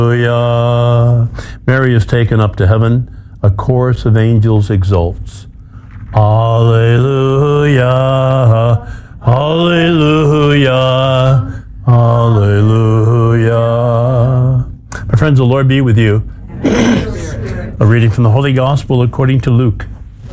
Hallelujah. Mary is taken up to heaven. A chorus of angels exults. Hallelujah. Hallelujah. Hallelujah. My friends, the Lord be with you. A reading from the Holy Gospel according to Luke.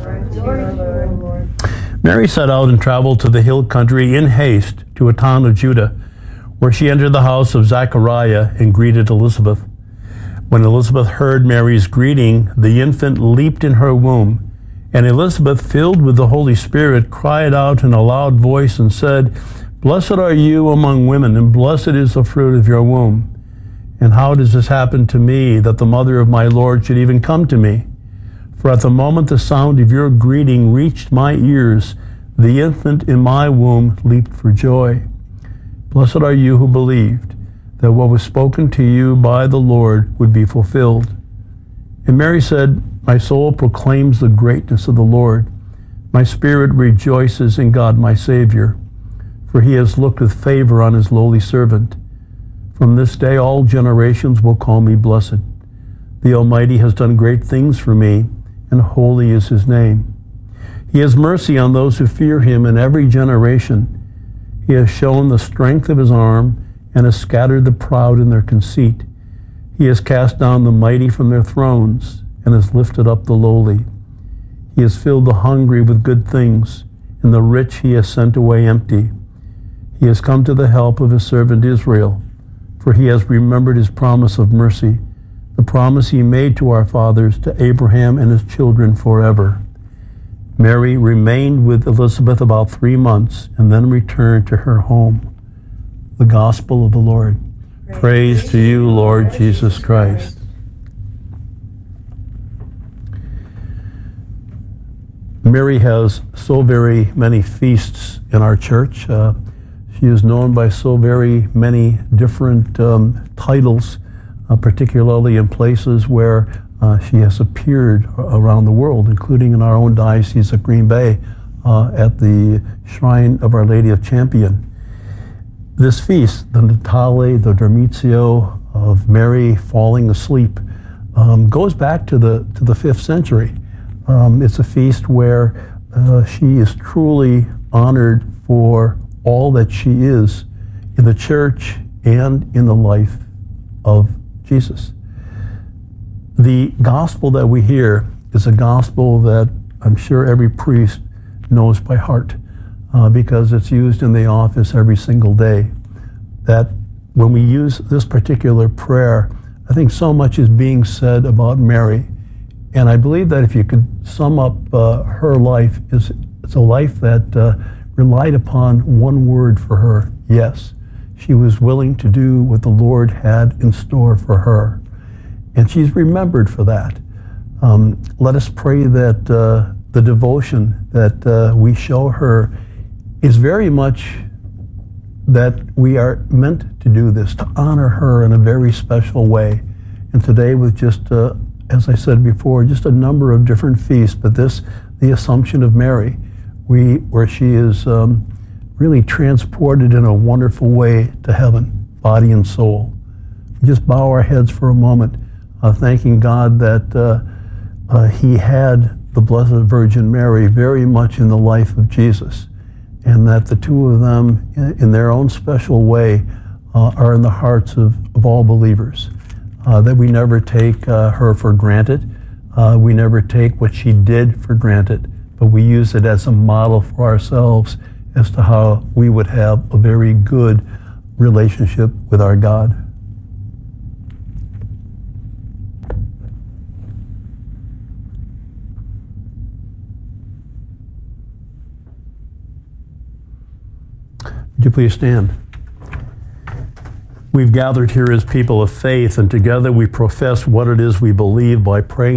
Mary set out and traveled to the hill country in haste to a town of Judah, where she entered the house of Zechariah and greeted Elizabeth. When Elizabeth heard Mary's greeting, the infant leaped in her womb, and Elizabeth, filled with the Holy Spirit, cried out in a loud voice and said, "Blessed are you among women, and blessed is the fruit of your womb. And how does this happen to me, that the mother of my Lord should even come to me? For at the moment the sound of your greeting reached my ears, the infant in my womb leaped for joy. Blessed are you who believed that what was spoken to you by the Lord would be fulfilled." And Mary said, "My soul proclaims the greatness of the Lord. My spirit rejoices in God my Savior, for he has looked with favor on his lowly servant. From this day all generations will call me blessed. The Almighty has done great things for me, and holy is his name. He has mercy on those who fear him in every generation. He has shown the strength of his arm and has scattered the proud in their conceit. He has cast down the mighty from their thrones and has lifted up the lowly. He has filled the hungry with good things, and the rich he has sent away empty. He has come to the help of his servant Israel, for he has remembered his promise of mercy, the promise he made to our fathers, to Abraham and his children forever." Mary remained with Elizabeth about 3 months and then returned to her home. The Gospel of the Lord. Praise to you, Lord Jesus Christ. Mary has so very many feasts in our church. She is known by so very many different titles, particularly in places where she has appeared around the world, including in our own diocese of Green Bay at the Shrine of Our Lady of Champion. This feast, the Natale, the Dormitio of Mary falling asleep, goes back to the 5th century. It's a feast where she is truly honored for all that she is in the church and in the life of Jesus. The gospel that we hear is a gospel that I'm sure every priest knows by heart, because it's used in the office every single day. That when we use this particular prayer, I think so much is being said about Mary. And I believe that if you could sum up her life, it's a life that relied upon one word for her: yes. She was willing to do what the Lord had in store for her. And she's remembered for that. Let us pray that the devotion that we show her is very much that we are meant to do this, to honor her in a very special way. And today with just, as I said before, just a number of different feasts, but this, the Assumption of Mary, where she is really transported in a wonderful way to heaven, body and soul. We just bow our heads for a moment, thanking God that he had the Blessed Virgin Mary very much in the life of Jesus, and that the two of them, in their own special way, are in the hearts of all believers. That we never take her for granted. We never take what she did for granted, but we use it as a model for ourselves as to how we would have a very good relationship with our God. Would you please stand? We've gathered here as people of faith, and together we profess what it is we believe by praying